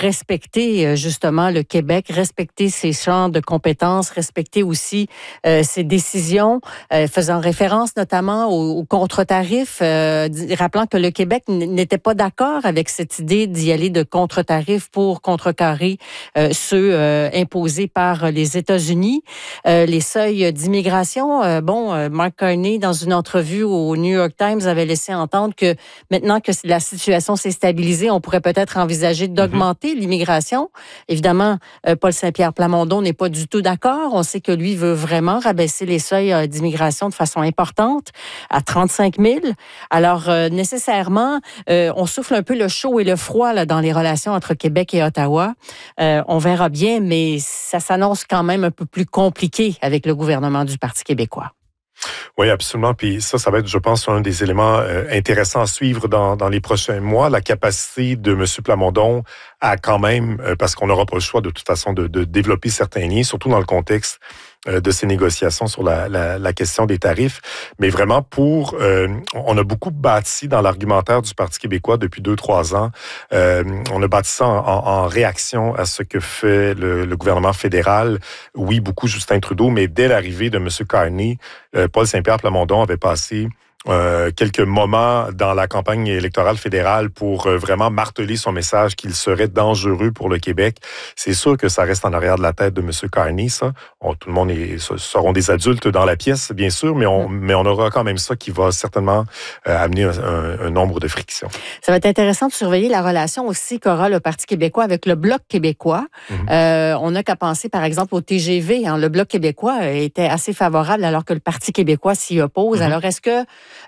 respecter justement le Québec, respecter ses champs de compétences, respecter aussi ses décisions, faisant référence notamment aux contre-tarifs, rappelant que le Québec n'était pas d'accord avec cette idée d'y aller de contre-tarifs pour contrecarrer ceux imposés par les États-Unis. Les seuils d'immigration, Mark Carney, dans une entrevue au New York Times, avait laissé entendre que maintenant que la situation s'est stabilisée, on pourrait peut-être envisager d'augmenter l'immigration. Évidemment, Paul Saint-Pierre Plamondon n'est pas du tout d'accord. On sait que lui veut vraiment rabaisser les seuils d'immigration de façon importante à 35 000. Alors, nécessairement, on souffle un peu le chaud et le froid là, dans les relations entre Québec et Ottawa. On verra bien, mais ça s'annonce quand même un peu plus compliqué avec le gouvernement du Parti québécois. Oui, absolument. Puis ça va être, je pense, un des éléments intéressants à suivre dans les prochains mois. La capacité de M. Plamondon à quand même, parce qu'on n'aura pas le choix de toute façon de développer certains liens, surtout dans le contexte de ces négociations sur la question des tarifs. Mais vraiment, on a beaucoup bâti dans l'argumentaire du Parti québécois depuis 2-3 ans. On a bâti ça en réaction à ce que fait le gouvernement fédéral. Oui, beaucoup Justin Trudeau, mais dès l'arrivée de M. Carney, Paul Saint-Pierre Plamondon avait passé quelques moments dans la campagne électorale fédérale pour vraiment marteler son message qu'il serait dangereux pour le Québec. C'est sûr que ça reste en arrière de la tête de M. Carney, ça. Tout le monde seront des adultes dans la pièce, bien sûr, mais on aura quand même ça qui va certainement amener un nombre de frictions. Ça va être intéressant de surveiller la relation aussi qu'aura le Parti québécois avec le Bloc québécois. On n'a qu'à penser, par exemple, au TGV. Le Bloc québécois était assez favorable alors que le Parti québécois s'y oppose. Alors, est-ce que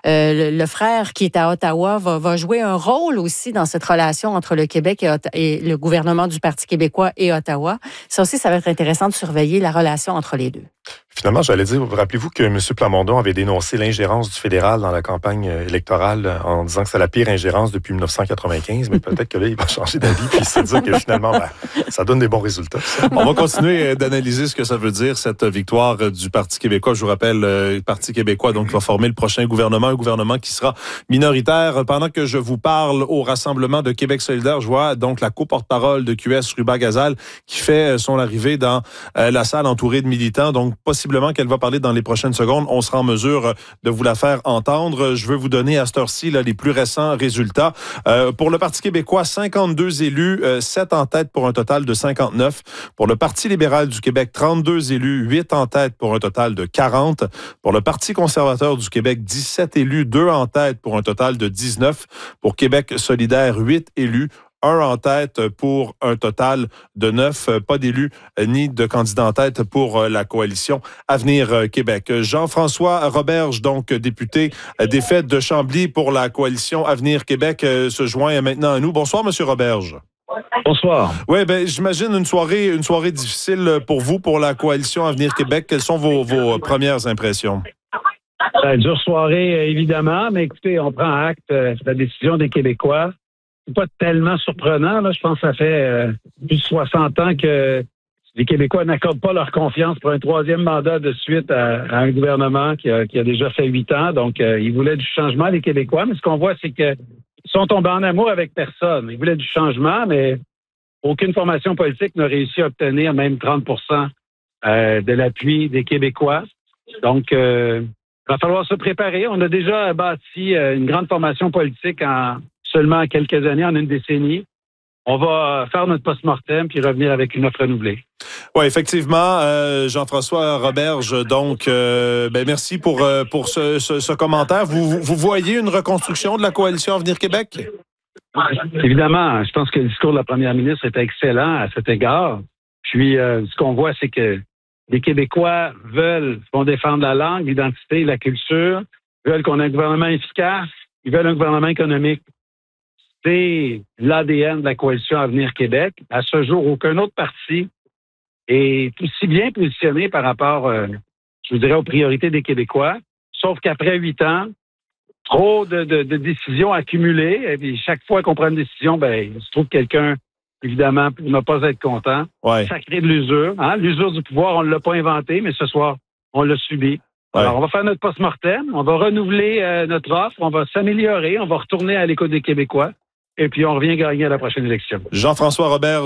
le frère qui est à Ottawa va jouer un rôle aussi dans cette relation entre le Québec et le gouvernement du Parti québécois et Ottawa? Ça aussi, ça va être intéressant de surveiller la relation entre les deux. Finalement, j'allais dire, rappelez-vous que M. Plamondon avait dénoncé l'ingérence du fédéral dans la campagne électorale en disant que c'est la pire ingérence depuis 1995, mais peut-être que là, il va changer d'avis puis se dire que finalement, ça donne des bons résultats. On va continuer d'analyser ce que ça veut dire, cette victoire du Parti québécois. Je vous rappelle, le Parti québécois donc va former le prochain gouvernement, un gouvernement qui sera minoritaire. Pendant que je vous parle au Rassemblement de Québec solidaire, je vois donc la co-porte-parole de QS, Ruba Gazal, qui fait son arrivée dans la salle entourée de militants, donc possiblement qu'elle va parler dans les prochaines secondes. On sera en mesure de vous la faire entendre. Je veux vous donner à cette heure-ci les plus récents résultats. Pour le Parti québécois, 52 élus, 7 en tête pour un total de 59. Pour le Parti libéral du Québec, 32 élus, 8 en tête pour un total de 40. Pour le Parti conservateur du Québec, 17 élus, 2 en tête pour un total de 19. Pour Québec solidaire, 8 élus, 1 en tête pour un total de 9. Pas d'élus ni de candidats en tête pour la coalition Avenir Québec. Jean-François Roberge, donc député des Fêtes de Chambly pour la coalition Avenir Québec, se joint maintenant à nous. Bonsoir, M. Roberge. Bonsoir. Oui, j'imagine une soirée difficile pour vous, pour la coalition Avenir Québec. Quelles sont vos premières impressions? Dure soirée, évidemment, mais écoutez, on prend acte de la décision des Québécois. C'est pas tellement surprenant, là. Je pense que ça fait plus de 60 ans que les Québécois n'accordent pas leur confiance pour un 3e mandat de suite à un gouvernement qui a déjà fait 8 ans. Donc, ils voulaient du changement, les Québécois. Mais ce qu'on voit, c'est qu'ils sont tombés en amour avec personne. Ils voulaient du changement, mais aucune formation politique n'a réussi à obtenir même 30 % de l'appui des Québécois. Donc, il va falloir se préparer. On a déjà bâti une grande formation politique en seulement quelques années, en une décennie. On va faire notre post-mortem puis revenir avec une offre renouvelée. Oui, effectivement, Jean-François Roberge, donc, merci pour ce commentaire. Vous voyez une reconstruction de la coalition Avenir Québec? Évidemment, je pense que le discours de la première ministre est excellent à cet égard. Puis, ce qu'on voit, c'est que les Québécois vont défendre la langue, l'identité, la culture, veulent qu'on ait un gouvernement efficace, ils veulent un gouvernement économique. C'est l'ADN de la coalition Avenir Québec. À ce jour, aucun autre parti est aussi bien positionné par rapport, je vous dirais, aux priorités des Québécois. Sauf qu'après 8 ans, trop de décisions accumulées. Et puis chaque fois qu'on prend une décision, il se trouve quelqu'un, évidemment, pour ne pas être content. Ouais. Ça crée de l'usure. L'usure du pouvoir, on ne l'a pas inventé, mais ce soir, on l'a subi. Ouais. Alors, on va faire notre post-mortem, on va renouveler notre offre, on va s'améliorer, on va retourner à l'écoute des Québécois. Et puis, on revient gagner à la prochaine élection. Jean-François Roberge.